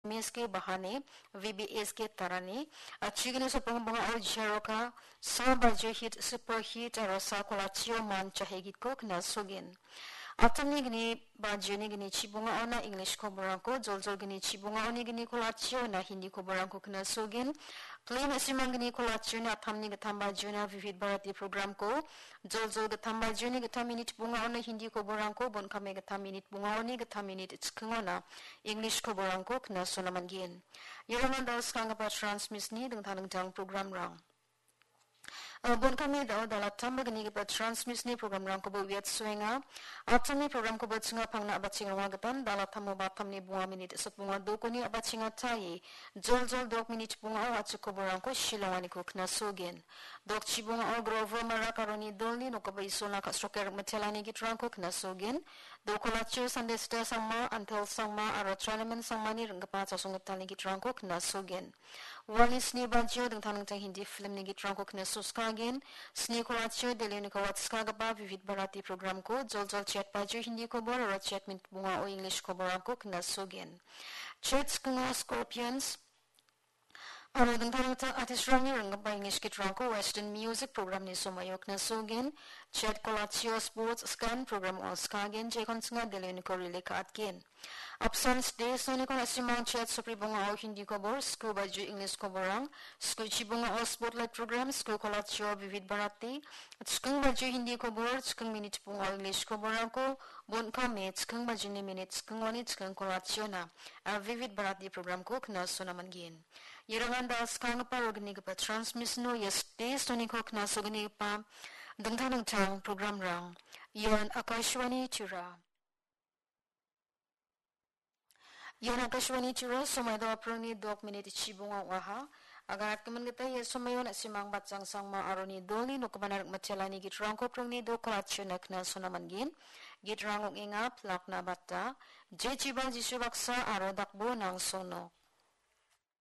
VMS ke bahane VBS ke tarani achigini sopong bang au jeroka sa baju hit super hit arasa kolachio man chahegi kok na sogin Atani gini baju ni gini cibunga ona English ko borangko jol gini cibunga oni gini kolachio na Hindi ko borangko kena sogin Claim asimang gini kolachio na atamni gatam baju na Vivid Bharati program ko jol gatam baju ni gatam minute bunga ona Hindi ko borangko bon kame gatam minute bunga oni gatam minute itskengona English ko borangko kena sonaman gin Yarangan daus kanga pa transmiss ni deng tanang jang program rang Bon kami dalam tambah gini kita transmisi ni program rang ko buat suenga. Atam ni program ko buat sunga pangna abat singa wagatan dalam tamu batam ni bunga minit sepungga doko ni abat singa tai. Jol dok minit bunga awat ko borang ko silawani ko kena sogen. Dok cibunga aw grover marakaroni dolni no ko baisona ka stroker metelani gitrang ko kena sogen. Doko lacu sandesta sama until sama arotranamen sama ni rengkapa casungetani gitrang ko kena sogen. Walis ni baju dengan tanang tang Hindi film ni gitrang ko kena suskagen. Sni ko lacu deli ni ko watska gaba Vivid Bharati program ko jol chat baju Hindi ko bor aro chat mint bunga o English ko borang ko kena sogen. Chat skunga Scorpions Aro dengan tanang tang artis rangi rengkapa English gitrang ko Western Music program ni sumayok na sogen. Chat ko lacu Sports Scan program o skagen jekon senga deli ni ko relay ka atgen. Absence day so ni ko nasimang chat supri bunga o Hindi ko bor school baju English ko borang school cibunga o spotlight program school ko lacio Vivid Bharati skung baju Hindi ko bor skung minute bunga o English ko borang ko bon kame skung baju ni minute skung oni skung ko lacio na Vivid Bharati program ko kena sonaman gin Yerangan da skang pa rogni ka transmiss no yes day so ni ko kena sogni pa dengtanang tang program rang Yan Akashwani Chira Yan Akashwani Chira sumay do aproni dok minute chibunga waha agar kemen kita ye sumayon simang batjang sangma aroni doli no kabanar machelani gitrang ko prongni do kolachyonak na sonaman gin gitrang inga plak na batta je chibang jisu baksa aro dakbo nang sono